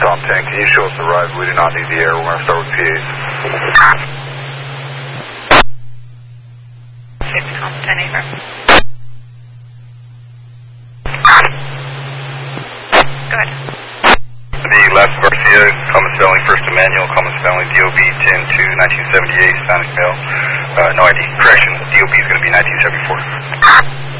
Tom 10, can you show us the ride? We do not need the air. We're going to start with PAs. Tom 10 Acre. Go ahead. The last Garcia, common spelling, first Emmanuel, common spelling, DOB 10-2, 1978, Sonic Mail. No ID. Correction, DOB is going to be 1974.